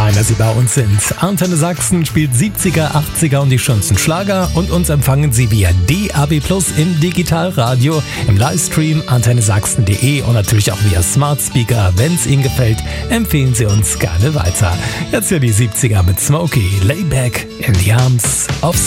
fein, dass Sie bei uns sind. Antenne Sachsen spielt 70er, 80er und die schönsten Schlager und uns empfangen Sie via DAB+ im Digitalradio, im Livestream antennesachsen.de und natürlich auch via Smart Speaker. Wenn es Ihnen gefällt, empfehlen Sie uns gerne weiter. Jetzt hier die 70er mit Smokey, Layback in the Arms of